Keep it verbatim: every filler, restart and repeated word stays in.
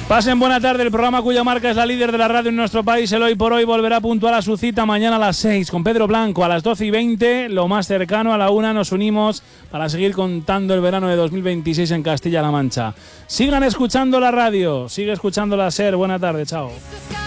Pasen buena tarde. El programa cuya marca es la líder de la radio en nuestro país, el Hoy por Hoy, volverá puntual a su cita mañana a las seis con Pedro Blanco. A las doce y veinte, lo más cercano, a la una, nos unimos para seguir contando el verano de dos mil veintiséis en Castilla-La Mancha. Sigan escuchando la radio, sigue escuchando la SER. Buena tarde, chao.